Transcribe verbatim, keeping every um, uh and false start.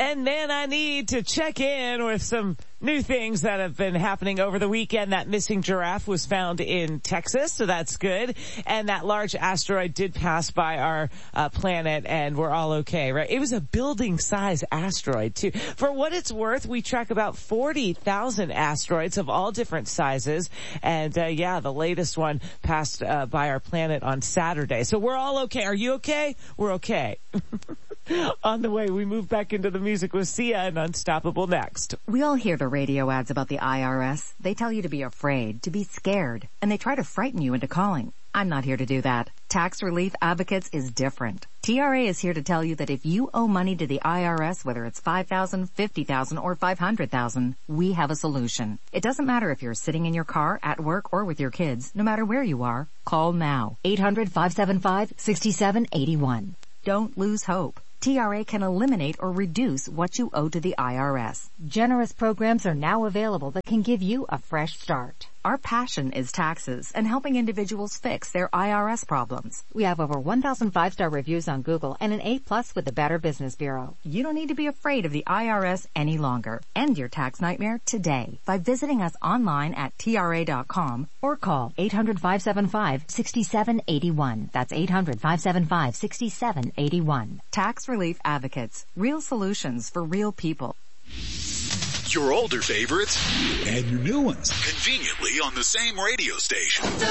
And man, I need to check in with some new things that have been happening over the weekend. That missing giraffe was found in Texas, so that's good. And that large asteroid did pass by our uh, planet, and we're all okay, right? It was a building-size asteroid, too. For what it's worth, we track about forty thousand asteroids of all different sizes. And, uh, yeah, the latest one passed uh, by our planet on Saturday. So we're all okay. Are you okay? We're okay. On the way, we move back into the music with Sia and Unstoppable next. We all hear the radio ads about the I R S. They tell you to be afraid, to be scared, and they try to frighten you into calling. I'm not here to do that. Tax Relief Advocates is different. T R A is here to tell you that if you owe money to the I R S, whether it's five thousand dollars, fifty thousand dollars, or five hundred thousand dollars, we have a solution. It doesn't matter if you're sitting in your car, at work, or with your kids. No matter where you are, call now. eight hundred, five seven five, six seven eight one. Don't lose hope. T R A can eliminate or reduce what you owe to the I R S. Generous programs are now available that can give you a fresh start. Our passion is taxes and helping individuals fix their I R S problems. We have over one thousand five-star reviews on Google and an A plus with the Better Business Bureau. You don't need to be afraid of the I R S any longer. End your tax nightmare today by visiting us online at T R A dot com or call eight hundred, five seven five, six seven eight one. That's eight hundred, five seven five, six seven eight one. Tax Relief Advocates. Real solutions for real people. Your older favorites and your new ones conveniently on the same radio station.